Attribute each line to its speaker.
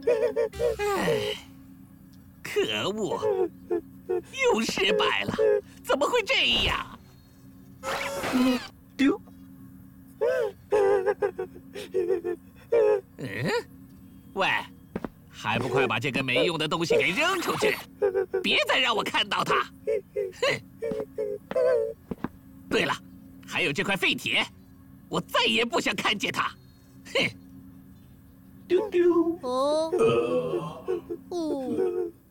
Speaker 1: 唉，可恶，又失败了，怎么会这样？
Speaker 2: 丢！
Speaker 1: 嗯，喂，还不快把这个没用的东西给扔出去！别再让我看到它！哼！对了，还有这块废铁，我再也不想看见它！哼！
Speaker 2: 丢丢！
Speaker 3: 哦，